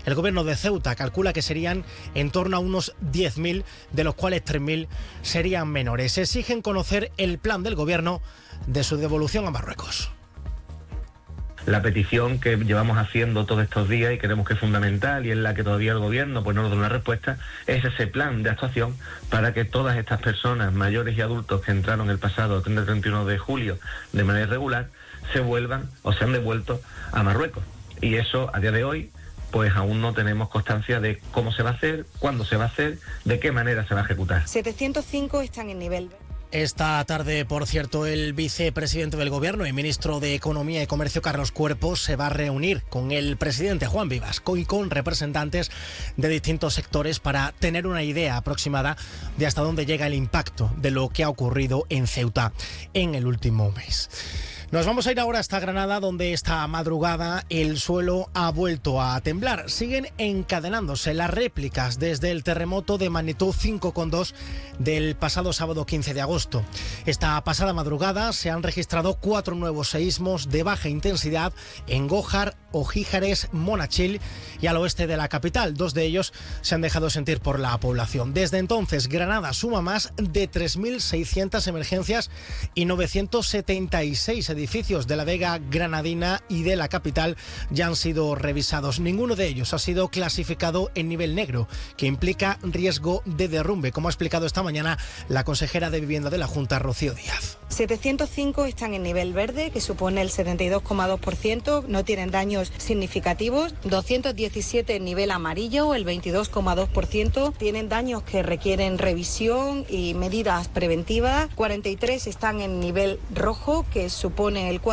El gobierno de Ceuta calcula que serían en torno a unos 10.000, de los cuales 3.000 serían menores. Exigen conocer el plan del gobierno de su devolución a Marruecos. La petición que llevamos haciendo todos estos días y creemos que es fundamental y en la que todavía el gobierno pues no nos da una respuesta, es ese plan de actuación para que todas estas personas mayores y adultos que entraron el pasado 31 de julio de manera irregular se vuelvan o sean devueltos a Marruecos. Y eso a día de hoy pues aún no tenemos constancia de cómo se va a hacer, cuándo se va a hacer, de qué manera se va a ejecutar. 705 están en nivel. Esta tarde, por cierto, el vicepresidente del Gobierno y ministro de Economía y Comercio, Carlos Cuerpos, se va a reunir con el presidente Juan Vivas y con representantes de distintos sectores para tener una idea aproximada de hasta dónde llega el impacto de lo que ha ocurrido en Ceuta en el último mes. Nos vamos a ir ahora hasta Granada, donde esta madrugada el suelo ha vuelto a temblar. Siguen encadenándose las réplicas desde el terremoto de magnitud 5,2 del pasado sábado 15 de agosto. Esta pasada madrugada se han registrado 4 nuevos seísmos de baja intensidad en Gójar, Ojíjares, Monachil y al oeste de la capital. 2 de ellos se han dejado sentir por la población. Desde entonces, Granada suma más de 3.600 emergencias y 976 edificios de la Vega granadina y de la capital ya han sido revisados. Ninguno de ellos ha sido clasificado en nivel negro, que implica riesgo de derrumbe, como ha explicado esta mañana la consejera de Vivienda de la Junta, Rocío Díaz. 705 están en nivel verde, que supone el 72,2%, no tienen daños significativos. 217 en nivel amarillo, el 22,2%. Tienen daños que requieren revisión y medidas preventivas. 43 están en nivel rojo, que supone el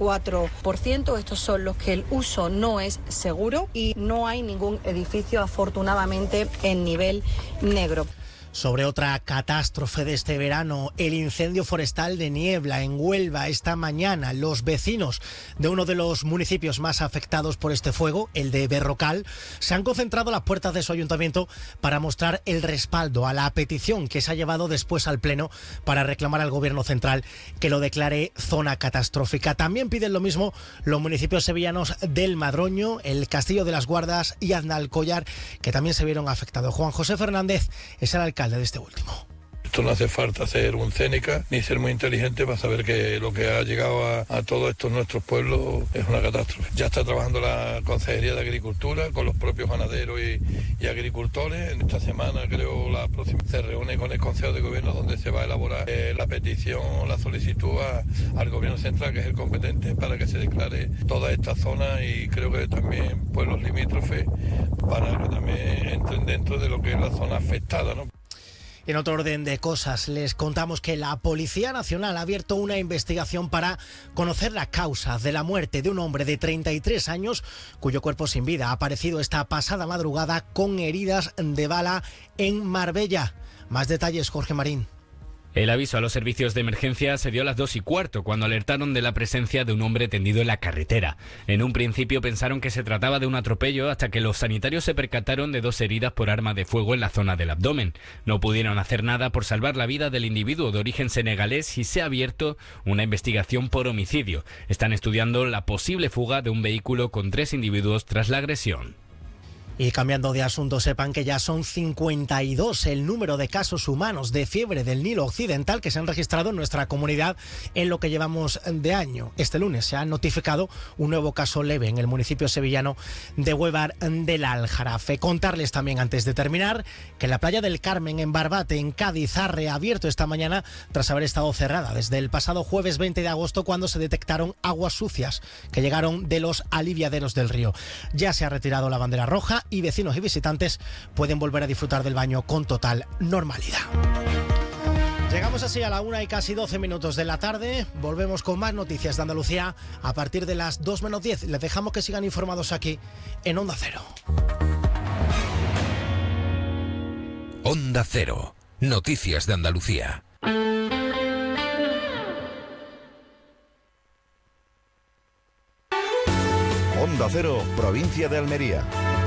4,4%. Estos son los que el uso no es seguro y no hay ningún edificio, afortunadamente, en nivel negro. Sobre otra catástrofe de este verano, el incendio forestal de Niebla en Huelva esta mañana. Los vecinos de uno de los municipios más afectados por este fuego, el de Berrocal, se han concentrado a las puertas de su ayuntamiento para mostrar el respaldo a la petición que se ha llevado después al Pleno para reclamar al Gobierno central que lo declare zona catastrófica. También piden lo mismo los municipios sevillanos del Madroño, el Castillo de las Guardas y Aznalcóllar, que también se vieron afectados. Juan José Fernández es el alcalde de este último. Esto no hace falta ser un Cénica ni ser muy inteligente para saber que lo que ha llegado a todos estos nuestros pueblos es una catástrofe. Ya está trabajando la Consejería de Agricultura con los propios ganaderos y agricultores. En esta semana, creo, la próxima se reúne con el Consejo de Gobierno donde se va a elaborar la petición o la solicitud al Gobierno central, que es el competente, para que se declare toda esta zona y creo que también pueblos limítrofes para que también entren dentro de lo que es la zona afectada, ¿no? En otro orden de cosas, les contamos que la Policía Nacional ha abierto una investigación para conocer la causa de la muerte de un hombre de 33 años cuyo cuerpo sin vida ha aparecido esta pasada madrugada con heridas de bala en Marbella. Más detalles, Jorge Marín. El aviso a los servicios de emergencia se dio a las 2:15, cuando alertaron de la presencia de un hombre tendido en la carretera. En un principio pensaron que se trataba de un atropello, hasta que los sanitarios se percataron de 2 heridas por arma de fuego en la zona del abdomen. No pudieron hacer nada por salvar la vida del individuo de origen senegalés y se ha abierto una investigación por homicidio. Están estudiando la posible fuga de un vehículo con 3 individuos tras la agresión. Y cambiando de asunto, sepan que ya son 52 el número de casos humanos de fiebre del Nilo Occidental que se han registrado en nuestra comunidad en lo que llevamos de año. Este lunes se ha notificado un nuevo caso leve en el municipio sevillano de Huévar del Aljarafe. Contarles también, antes de terminar, que la playa del Carmen en Barbate, en Cádiz, ha reabierto esta mañana tras haber estado cerrada desde el pasado jueves 20 de agosto, cuando se detectaron aguas sucias que llegaron de los aliviaderos del río. Ya se ha retirado la bandera roja y vecinos y visitantes pueden volver a disfrutar del baño con total normalidad. Llegamos así a la 1:12 de la tarde. Volvemos con más noticias de Andalucía a partir de las 2:10. Les dejamos que sigan informados aquí en Onda Cero. Onda Cero. Noticias de Andalucía. Onda Cero, provincia de Almería.